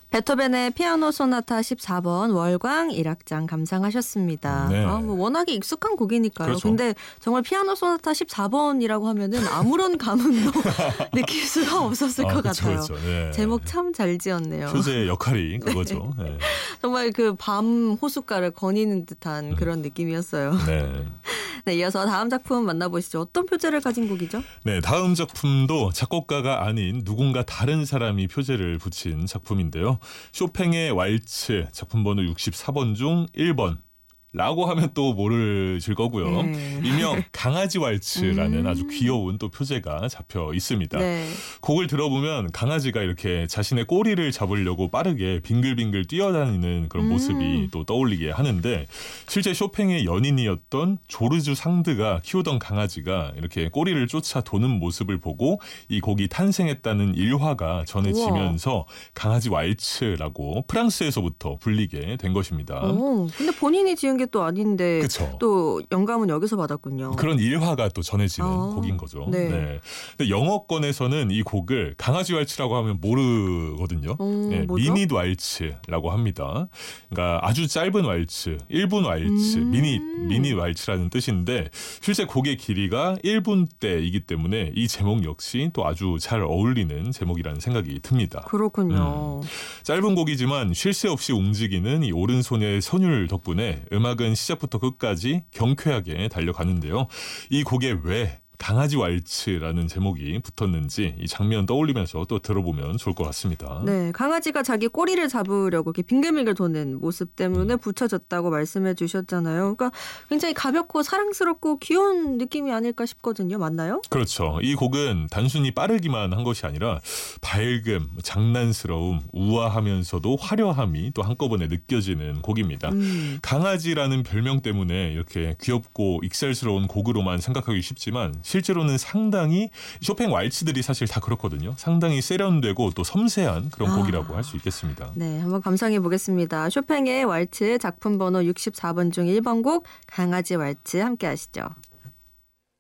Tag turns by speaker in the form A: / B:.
A: 베토벤의 피아노 소나타 14번 월광 1악장 감상하셨습니다.
B: 네.
A: 뭐 워낙에 익숙한 곡이니까요.
B: 그렇죠.
A: 근데 정말 피아노 소나타 14번이라고 하면은 아무런 감흥도 느낄 수가 없었을 것 같아요.
B: 그렇죠. 네.
A: 제목 참 잘 지었네요.
B: 표제의 역할이 그거죠. 네.
A: 정말 그 밤 호숫가를 거니는 듯한 그런 느낌이었어요.
B: 네.
A: 네, 이어서 다음 작품 만나보시죠. 어떤 표제를 가진 곡이죠?
B: 네, 다음 작품도 작곡가가 아닌 누군가 다른 사람이 표제를 붙인 작품인데요. 쇼팽의 왈츠 작품 번호 64번 중 1번. 라고 하면 또 모르실 거고요.
A: 네.
B: 일명 강아지 왈츠라는 아주 귀여운 또 표제가 잡혀 있습니다.
A: 네.
B: 곡을 들어보면 강아지가 이렇게 자신의 꼬리를 잡으려고 빠르게 빙글빙글 뛰어다니는 그런 모습이 또 떠올리게 하는데 실제 쇼팽의 연인이었던 조르주 상드가 키우던 강아지가 이렇게 꼬리를 쫓아 도는 모습을 보고 이 곡이 탄생했다는 일화가 전해지면서 강아지 왈츠라고 프랑스에서부터 불리게 된 것입니다.
A: 근데 본인이 지은 게 또 아닌데
B: 그쵸.
A: 또 영감은 여기서 받았군요.
B: 그런 일화가 또 전해지는 곡인 거죠.
A: 네.
B: 네. 근데 영어권에서는 이 곡을 강아지 왈츠라고 하면 모르거든요. 네,
A: 뭐죠?
B: 미닛 왈츠라고 합니다. 그러니까 아주 짧은 왈츠, 1분 왈츠, 미닛 왈츠라는 뜻인데 실제 곡의 길이가 1분대이기 때문에 이 제목 역시 또 아주 잘 어울리는 제목이라는 생각이 듭니다.
A: 그렇군요.
B: 짧은 곡이지만 쉴 새 없이 움직이는 이 오른손의 선율 덕분에 음악은 시작부터 끝까지 경쾌하게 달려가는데요. 이 곡에 왜 강아지 왈츠라는 제목이 붙었는지 이 장면 떠올리면서 또 들어보면 좋을 것 같습니다.
A: 네, 강아지가 자기 꼬리를 잡으려고 이렇게 빙글빙글 도는 모습 때문에 붙여졌다고 말씀해 주셨잖아요. 그러니까 굉장히 가볍고 사랑스럽고 귀여운 느낌이 아닐까 싶거든요. 맞나요?
B: 그렇죠. 이 곡은 단순히 빠르기만 한 것이 아니라 밝음, 장난스러움, 우아하면서도 화려함이 또 한꺼번에 느껴지는 곡입니다. 강아지라는 별명 때문에 이렇게 귀엽고 익살스러운 곡으로만 생각하기 쉽지만 실제로는 상당히 쇼팽 왈츠들이 사실 다 그렇거든요. 상당히 세련되고 또 섬세한 그런 곡이라고 할 수 있겠습니다.
A: 네, 한번 감상해 보겠습니다. 쇼팽의 왈츠 작품 번호 64번 중 1번 곡 강아지 왈츠 함께 하시죠.